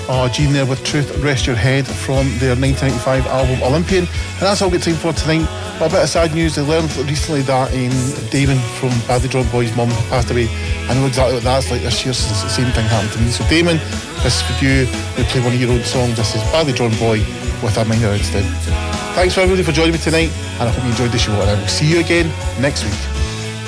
Gene there with Truth Rest Your Head from their 1995 album Olympian. And that's all we've got time for tonight. But a bit of sad news, I learned recently that Damon from Badly Drawn Boy's mum passed away. I know exactly what that's like this year since the same thing happened to me. So Damon, this is for you. We play one of your own songs. This is Badly Drawn Boy with A Minor instead. Thanks for everybody for joining me tonight, and I hope you enjoyed the show, and I will see you again next week.